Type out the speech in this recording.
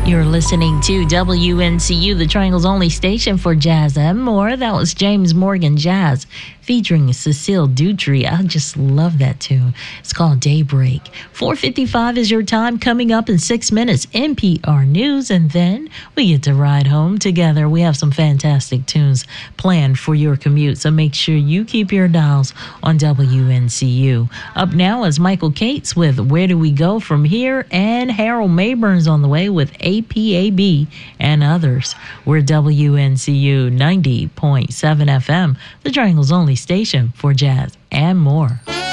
You're listening to WNCU, the Triangle's only station for jazz and more. That was James Morgan Jazz featuring Cecile Dutry. I just love that tune. It's called Daybreak. 4:55 is your time. Coming up in 6 minutes, NPR News, and then we get to ride home together. We have some fantastic tunes planned for your commute, so make sure you keep your dials on WNCU. Up now is Michael Cates with Where Do We Go From Here, and Harold Mayburn's on the way with APAB and others. We're WNCU 90.7 FM, the Triangle's only station for jazz and more.